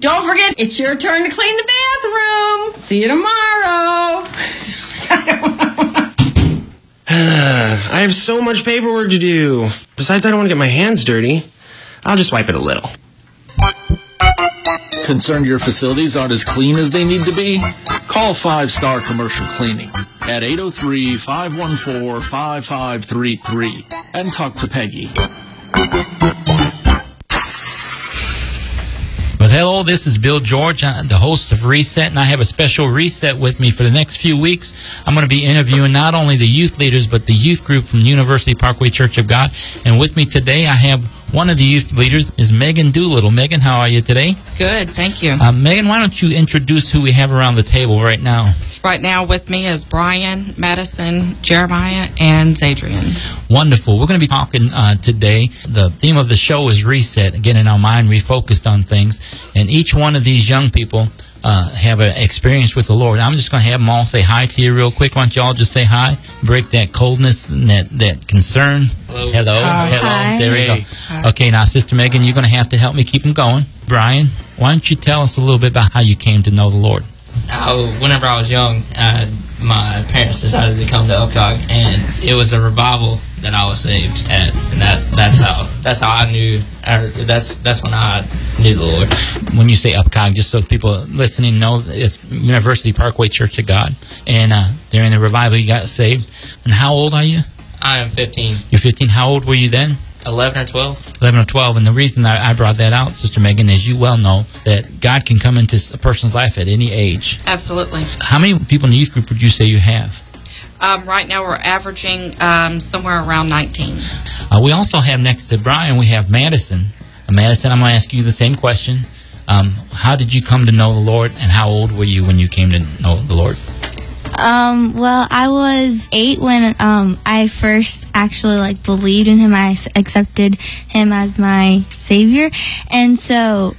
Don't forget, it's your turn to clean the bathroom. See you tomorrow. I have so much paperwork to do. Besides, I don't want to get my hands dirty. I'll just wipe it a little. Concerned your facilities aren't as clean as they need to be? Call 5 Star Commercial Cleaning at 803-514-5533 and talk to Peggy. Well, hello, this is Bill George, the host of Reset, and I have a special Reset with me for the next few weeks. I'm going to be interviewing not only the youth leaders, but the youth group from University Parkway Church of God. And with me today, I have one of the youth leaders, is Megan Doolittle. Megan, how are you today? Good, thank you. Megan, why don't you introduce who we have around the table right now? Right now with me is Brian, Madison, Jeremiah, and Zadrian. Wonderful. We're going to be talking today. The theme of the show is Reset, getting our mind refocused on things. And each one of these young people have an experience with the Lord. I'm just going to have them all say hi to you real quick. Why don't you all just say hi? Break that coldness and that concern. Hello. Hello. Hi. Hello. Hi. There we go. Hi. Okay, now, Sister Megan, you're going to have to help me keep them going. Brian, why don't you tell us a little bit about how you came to know the Lord? Whenever I was young, my parents decided to come to Elkhog, and it was a revival that I was saved at, and that's how I knew. That's when I knew the Lord. When you say Elkhog, just so people listening know, it's University Parkway Church of God, and during the revival you got saved. And how old are you? I am 15. You're 15. How old were you then? 11 or 12. 11 or 12. And the reason that I brought that out, Sister Megan, is you well know that God can come into a person's life at any age. Absolutely. How many people in the youth group would you say you have? Right now we're averaging somewhere around 19. We also have next to Brian, we have Madison. Madison, I'm going to ask you the same question. How did you come to know the Lord, and how old were you when you came to know the Lord? Well, I was 8 when I first actually believed in him. I accepted him as my savior, and so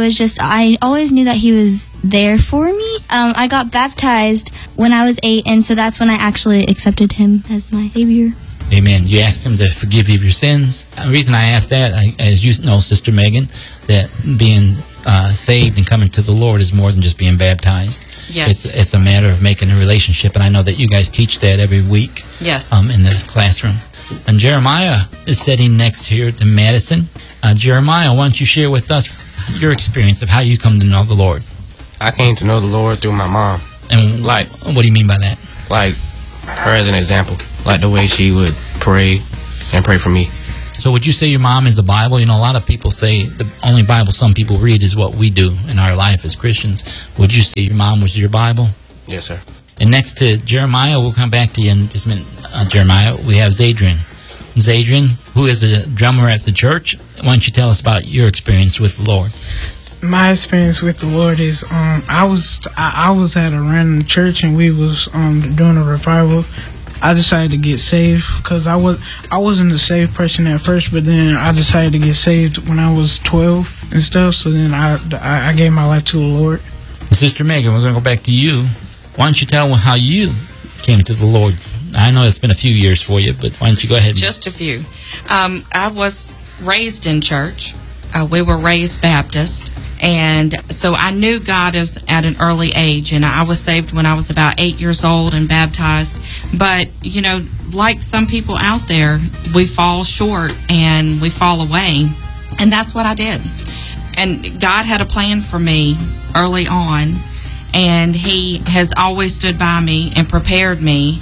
I always knew that he was there for me. I got baptized when I was 8, and so that's when I actually accepted him as my savior. Amen. You asked him to forgive you of your sins. The reason I asked that, as you know, Sister Megan, that being saved and coming to the Lord is more than just being baptized. Yes. It's a matter of making a relationship, and I know that you guys teach that every week. Yes. In the classroom. And Jeremiah is sitting next here to Madison. Jeremiah, why don't you share with us your experience of how you come to know the Lord? I came to know the Lord through my mom. And what do you mean by that? Like her as an example. Like the way she would pray and pray for me. So would you say your mom is the Bible? You know, a lot of people say the only Bible some people read is what we do in our life as Christians. Would you say your mom was your Bible? Yes, sir. And next to Jeremiah, we'll come back to you in just a minute. Jeremiah, we have Zadrian. Zadrian, who is the drummer at the church, why don't you tell us about your experience with the Lord? My experience with the Lord is I was at a random church, and we was doing a revival. I decided to get saved because I wasn't a saved person at first, but then I decided to get saved when I was 12 and stuff. So then I gave my life to the Lord. Sister Megan, we're going to go back to you. Why don't you tell how you came to the Lord? I know it's been a few years for you, but why don't you go ahead? Just a few. I was raised in church. We were raised Baptist. And so I knew God at an early age, and I was saved when I was about 8 years old and baptized. But, you know, like some people out there, we fall short and we fall away. And that's what I did. And God had a plan for me early on, and He has always stood by me and prepared me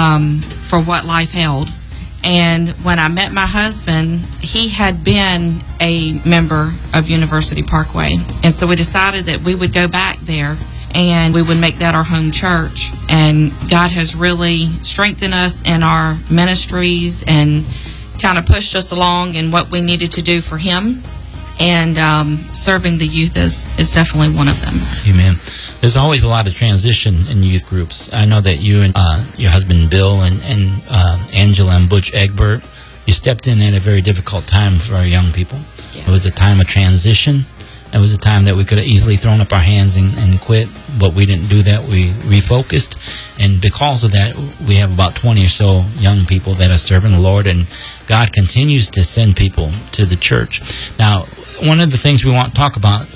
for what life held. And when I met my husband, he had been a member of University Parkway. And so we decided that we would go back there and we would make that our home church. And God has really strengthened us in our ministries and kind of pushed us along in what we needed to do for Him. And serving the youth is definitely one of them. Amen. There's always a lot of transition in youth groups. I know that you and your husband Bill and Angela and Butch Egbert, you stepped in at a very difficult time for our young people. Yeah. It was a time of transition. It was a time that we could have easily thrown up our hands and quit, but we didn't do that. We refocused, and because of that, we have about 20 or so young people that are serving the Lord, and God continues to send people to the church. Now, one of the things we want to talk about,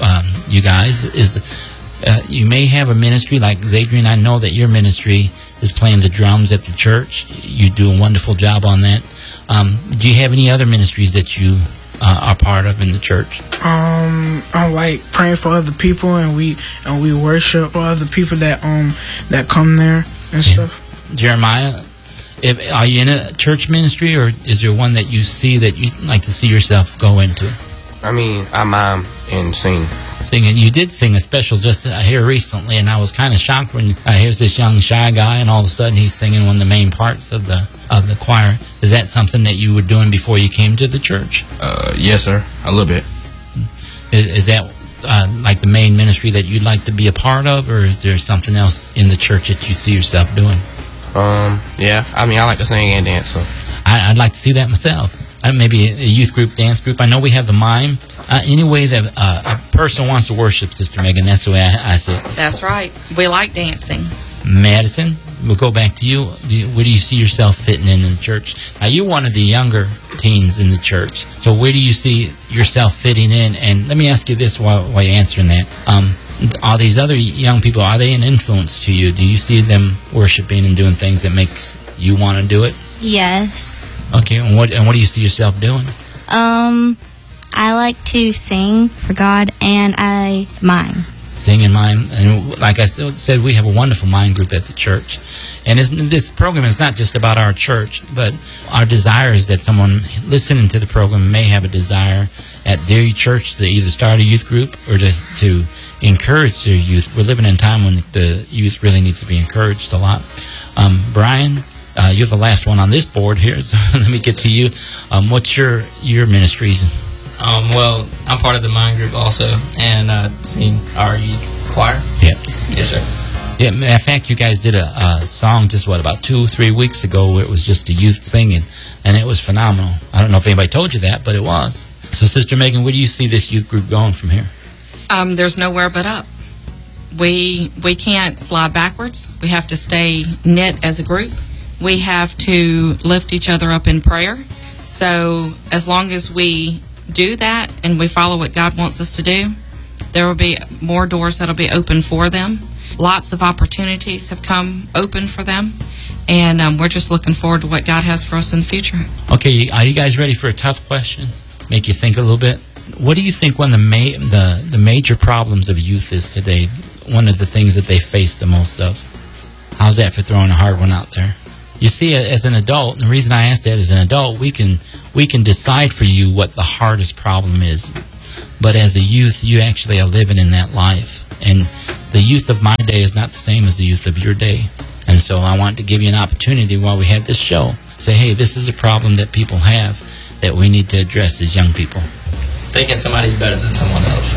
you guys is you may have a ministry like Zadrian. I know that your ministry is playing the drums at the church. You do a wonderful job on that. Do you have any other ministries that you are part of in the church? I'm like praying for other people, and we worship for other people that come there and stuff. Jeremiah, are you in a church ministry, or is there one that you see that you like to see yourself go into? I mean, I mime and sing. Singing. You did sing a special just here recently, and I was kind of shocked when here's this young shy guy, and all of a sudden he's singing one of the main parts of the choir. Is that something that you were doing before you came to the church? Yes, sir. A little bit. Is that like the main ministry that you'd like to be a part of, or is there something else in the church that you see yourself doing? Yeah. I mean, I like to sing and dance. So I'd like to see that myself. Maybe a youth group, dance group. I know we have the mime. Any way that a person wants to worship, Sister Megan, that's the way I see it. That's right. We like dancing. Madison, we'll go back to you. Where do you see yourself fitting in the church? Now, you're one of the younger teens in the church. So where do you see yourself fitting in? And let me ask you this while you're answering that. Are these other young people, are they an influence to you? Do you see them worshiping and doing things that makes you want to do it? Yes. Okay, and what do you see yourself doing? I like to sing for God, and I mime. Sing and mime. And like I said, we have a wonderful mime group at the church. And this program is not just about our church, but our desire is that someone listening to the program may have a desire at their church to either start a youth group or to encourage their youth. We're living in a time when the youth really needs to be encouraged a lot. Brian, you're the last one on this board here, so let me get to you. What's your ministries? Well, I'm part of the Mind Group also, and sing our youth choir. Yep. Yes, sir. Yeah, matter of fact, you guys did a song just, about 2-3 weeks ago where it was just the youth singing, and it was phenomenal. I don't know if anybody told you that, but it was. So, Sister Megan, where do you see this youth group going from here? There's nowhere but up. We can't slide backwards. We have to stay knit as a group. We have to lift each other up in prayer. So as long as we do that and we follow what God wants us to do, there will be more doors that will be open for them. Lots of opportunities have come open for them, and we're just looking forward to what God has for us in the future. Okay, are you guys ready for a tough question? Make you think a little bit. What do you think one of the major problems of youth is today? One of the things that they face the most of? How's that for throwing a hard one out there? You see, as an adult, and the reason I ask that, as an adult, we can decide for you what the hardest problem is. But as a youth, you actually are living in that life. And the youth of my day is not the same as the youth of your day. And so I want to give you an opportunity while we have this show. Say, hey, this is a problem that people have that we need to address as young people. Thinking somebody's better than someone else.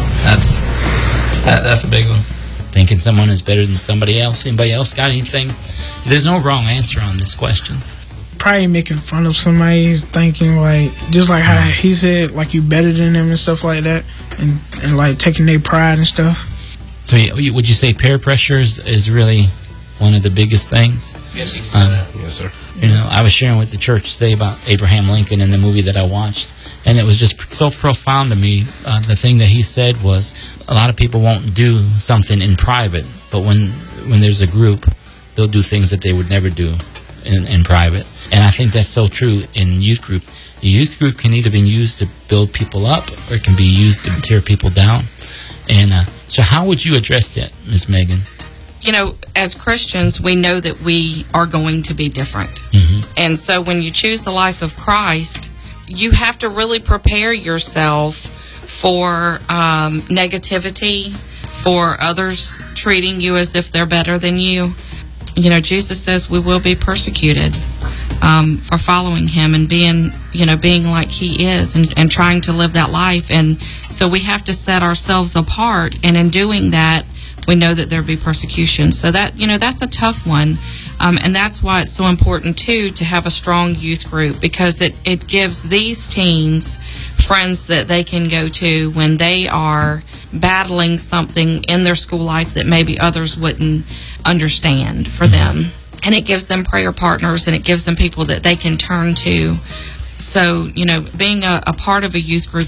That's a big one. Thinking someone is better than somebody else. Anybody else got anything? There's no wrong answer on this question. Probably making fun of somebody, thinking like, just like how he said, like you better than them and stuff like that, and like taking their pride and stuff. So would you say peer pressure is really one of the biggest things? Yes, you can say that. Yes, sir. You know, I was sharing with the church today about Abraham Lincoln in the movie that I watched, and it was just so profound to me. The thing that he said was, a lot of people won't do something in private, but when there's a group, they'll do things that they would never do in private. And I think that's so true in youth group. The youth group can either be used to build people up, or it can be used to tear people down. And so how would you address that, Ms. Megan? You know, as Christians, we know that we are going to be different. Mm-hmm. And so when you choose the life of Christ, you have to really prepare yourself for negativity, for others treating you as if they're better than you. You know, Jesus says we will be persecuted for following him and being like he is and trying to live that life. And so we have to set ourselves apart. And in doing that, we know that there'll be persecution. So that's a tough one. And that's why it's so important, too, to have a strong youth group, because it gives these teens friends that they can go to when they are battling something in their school life that maybe others wouldn't understand for them. And it gives them prayer partners, and it gives them people that they can turn to. So, being a part of a youth group is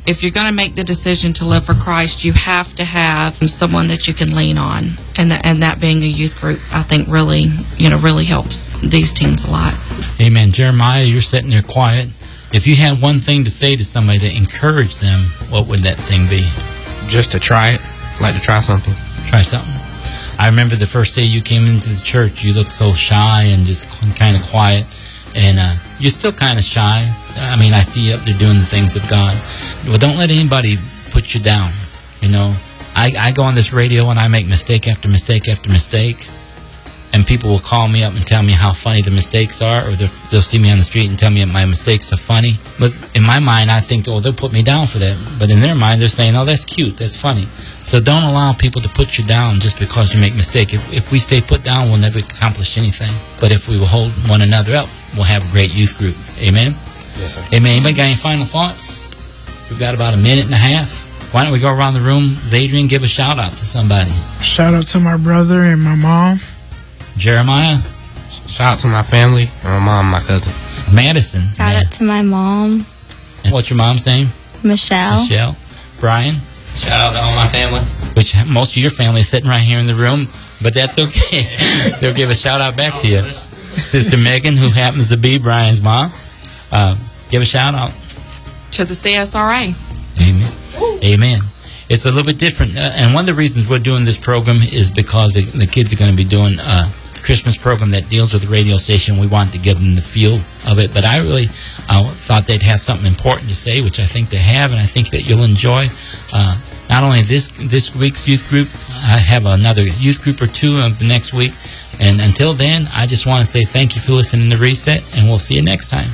if you're going to make the decision to live for Christ, you have to have someone that you can lean on, and that being a youth group, I think really helps these teens a lot. Amen. Jeremiah, you're sitting there quiet. If you had one thing to say to somebody to encourage them, what would that thing be? Just to try it. Like to try something. Try something. I remember the first day you came into the church, you looked so shy and just kind of quiet. And you're still kind of shy. I mean, I see you up there doing the things of God. Well, don't let anybody put you down. You know, I go on this radio and I make mistake after mistake after mistake. And people will call me up and tell me how funny the mistakes are, or they'll see me on the street and tell me that my mistakes are funny. But in my mind, I think, oh, they'll put me down for that. But in their mind, they're saying, oh, that's cute, that's funny. So don't allow people to put you down just because you make mistakes. If we stay put down, we'll never accomplish anything. But if we will hold one another up, we'll have a great youth group. Amen? Yes, sir. Amen. Anybody got any final thoughts? We've got about a minute and a half. Why don't we go around the room? Zadrian, give a shout out to somebody. Shout out to my brother and my mom. Jeremiah. Shout out to my family and my mom and my cousin. Madison. Shout out to my mom. And what's your mom's name? Michelle. Michelle. Brian. Shout out to all my family. Which most of your family is sitting right here in the room, but that's okay. They'll give a shout out back to you. Sister Megan, who happens to be Brian's mom. Give a shout out To the CSRA. Amen. Amen. It's a little bit different, and one of the reasons we're doing this program is because the kids are going to be doing a Christmas program that deals with the radio station. We wanted to give them the feel of it, but I really thought they'd have something important to say, which I think they have, and I think that you'll enjoy. Not only this week's youth group, I have another youth group or two of the next week, and until then, I just want to say thank you for listening to Reset, and we'll see you next time.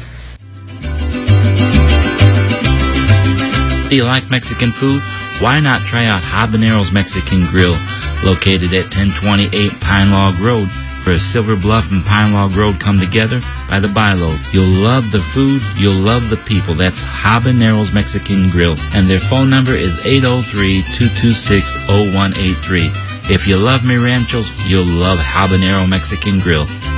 Do you like Mexican food? Why not try out Habanero's Mexican Grill, located at 1028 Pine Log Road, where Silver Bluff and Pine Log Road come together by the byload. You'll love the food, you'll love the people. That's Habanero's Mexican Grill, and their phone number is 803-226-0183. If you love Mi Ranchos, you'll love Habanero Mexican Grill.